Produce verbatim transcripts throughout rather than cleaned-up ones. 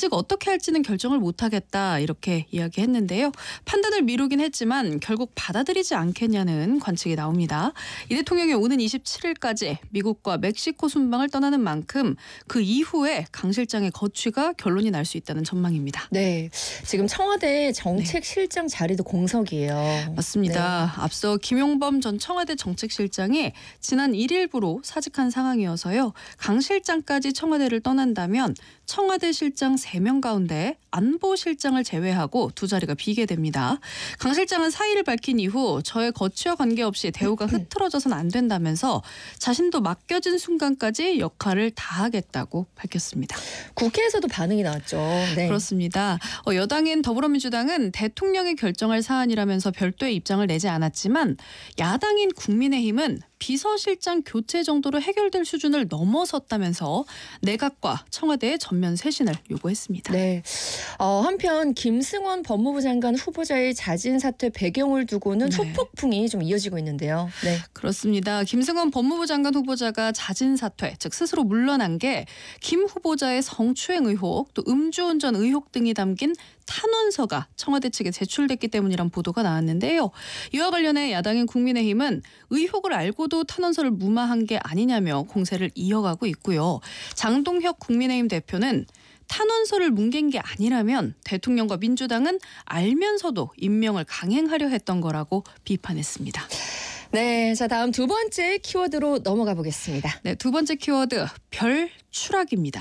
아직 어떻게 할지는 결정을 못하겠다 이렇게 이야기했는데요. 판단을 미루긴 했지만 결국 받아들이지 않겠냐는 관측이 나옵니다. 이 대통령이 오는 이십칠일까지 미국과 멕시코 순방을 떠나는 만큼 그 이후에 강 실장의 거취가 결론이 날 수 있다는 전망입니다. 네, 지금 청와대 정책실장 네. 자리도 공석이에요. 맞습니다. 네. 앞서 김용범 전 청와대 정책실장이 지난 일일부로 사직한 상황이어서요. 강 실장까지 청와대를 떠난다면 청와대 실장 세 명 가운데 안보실장을 제외하고 두 자리가 비게 됩니다. 강 실장은 사의를 밝힌 이후 저의 거취와 관계없이 대우가 흐트러져서는 안 된다면서 자신도 맡겨진 순간까지 역할을 다하겠다고 밝혔습니다. 국회에서도 반응이 나왔죠. 네. 그렇습니다. 어, 여당인 더불어민주당은 대통령이 결정할 사안이라면서 별도의 입장을 내지 않았지만 야당인 국민의힘은 비서실장 교체 정도로 해결될 수준을 넘어섰다면서 내각과 청와대의 전면 쇄신을 요구했습니다. 네. 어, 한편 김승원 법무부 장관 후보자의 자진 사퇴 배경을 두고는 네. 후폭풍이 좀 이어지고 있는데요. 네. 그렇습니다. 김승원 법무부 장관 후보자가 자진 사퇴, 즉 스스로 물러난 게 김 후보자의 성추행 의혹, 또 음주운전 의혹 등이 담긴 탄원서가 청와대 측에 제출됐기 때문이란 보도가 나왔는데요. 이와 관련해 야당인 국민의힘은 의혹을 알고도 탄원서를 무마한 게 아니냐며 공세를 이어가고 있고요. 장동혁 국민의힘 대표는 탄원서를 뭉갠 게 아니라면 대통령과 민주당은 알면서도 임명을 강행하려 했던 거라고 비판했습니다. 네, 자 다음 두 번째 키워드로 넘어가 보겠습니다. 네, 두 번째 키워드 별 추락입니다.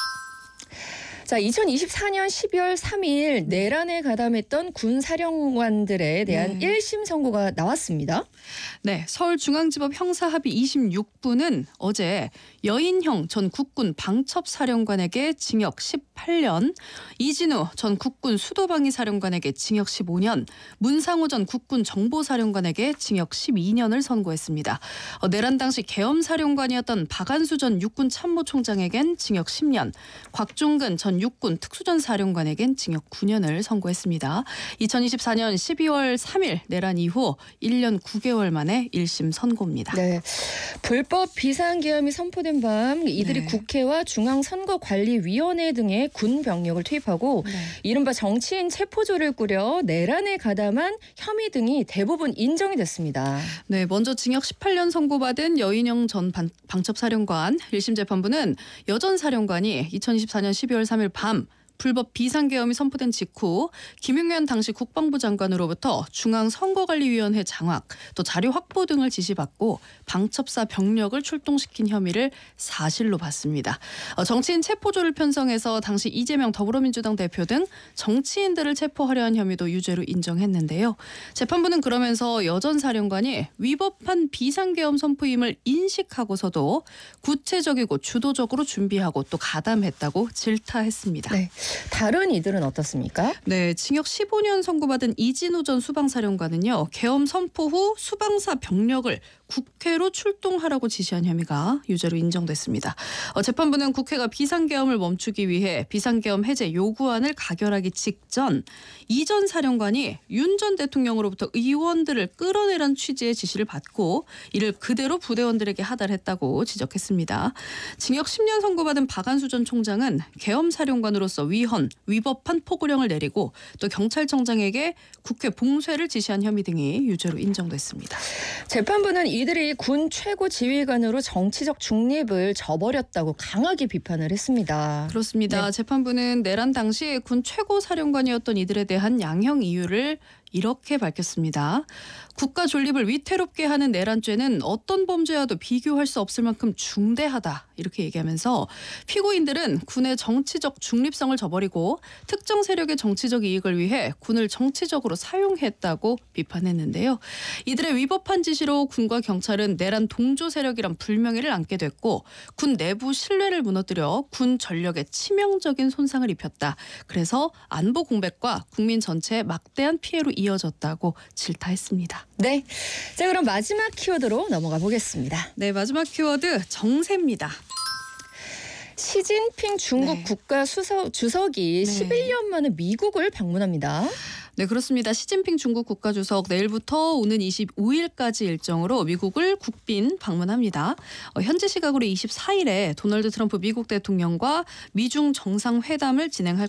자, 이천이십사년 십이월 삼일 내란에 가담했던 군 사령관들에 대한 네. 일 심 선고가 나왔습니다. 네, 서울중앙지법 형사합의 이십육부는 어제 여인형 전 국군 방첩사령관에게 징역 십팔년, 이진우 전 국군 수도방위사령관에게 징역 십오년, 문상호 전 국군 정보사령관에게 징역 십이년을 선고했습니다. 어, 내란 당시 계엄사령관이었던 박안수 전 육군 참모총장에겐 징역 십년, 곽종근 전 육군 특수전사령관에겐 징역 구년을 선고했습니다. 이천이십사년 십이월 삼일 내란 이후 일 년 구 개월 만에 일 심 선고입니다. 네, 불법 비상계엄이 선포된 밤 이들이 네. 국회와 중앙선거관리위원회 등의 군 병력을 투입하고 네. 이른바 정치인 체포조를 꾸려 내란에 가담한 혐의 등이 대부분 인정이 됐습니다. 네, 먼저 징역 십팔년 선고받은 여인영 전 방, 방첩사령관 일 심 재판부는 여 전 사령관이 이천이십사년 십이월 삼일 밤 불법 비상계엄이 선포된 직후 김용현 당시 국방부 장관으로부터 중앙선거관리위원회 장악, 또 자료 확보 등을 지시받고 방첩사 병력을 출동시킨 혐의를 사실로 봤습니다. 어, 정치인 체포조를 편성해서 당시 이재명 더불어민주당 대표 등 정치인들을 체포하려 한 혐의도 유죄로 인정했는데요. 재판부는 그러면서 여 전 사령관이 위법한 비상계엄 선포임을 인식하고서도 구체적이고 주도적으로 준비하고 또 가담했다고 질타했습니다. 네. 다른 이들은 어떻습니까? 네, 징역 십오년 선고받은 이진우 전 수방사령관은요. 계엄 선포 후 수방사 병력을 국회로 출동하라고 지시한 혐의가 유죄로 인정됐습니다. 어, 재판부는 국회가 비상계엄을 멈추기 위해 비상계엄 해제 요구안을 가결하기 직전 이 전 사령관이 윤 전 대통령으로부터 의원들을 끌어내란 취지의 지시를 받고 이를 그대로 부대원들에게 하달했다고 지적했습니다. 징역 십년 선고받은 박안수 전 총장은 계엄 사령관으로서 위헌, 위법한 포고령을 내리고 또 경찰청장에게 국회 봉쇄를 지시한 혐의 등이 유죄로 인정됐습니다. 재판부는 이들이 군 최고 지휘관으로 정치적 중립을 저버렸다고 강하게 비판을 했습니다. 그렇습니다. 네. 재판부는 내란 당시 군 최고 사령관이었던 이들에 대한 양형 이유를 이렇게 밝혔습니다. 국가 존립을 위태롭게 하는 내란죄는 어떤 범죄와도 비교할 수 없을 만큼 중대하다. 이렇게 얘기하면서 피고인들은 군의 정치적 중립성을 저버리고 특정 세력의 정치적 이익을 위해 군을 정치적으로 사용했다고 비판했는데요. 이들의 위법한 지시로 군과 경찰은 내란 동조 세력이란 불명예를 안게 됐고 군 내부 신뢰를 무너뜨려 군 전력에 치명적인 손상을 입혔다. 그래서 안보 공백과 국민 전체에 막대한 피해로 이어졌다고 질타했습니다. 네, 자 그럼 마지막 키워드로 넘어가 보겠습니다. 네, 마지막 키워드 정세입니다. 시진핑 중국 네. 국가 수석, 주석이 네. 십일년 만에 미국을 방문합니다. 네, 그렇습니다. 시진핑 중국 국가주석 내일부터 오는 이십오일까지 일정으로 미국을 국빈 방문합니다. 어, 현지 시각으로 이십사일에 도널드 트럼프 미국 대통령과 미중 정상회담을 진행할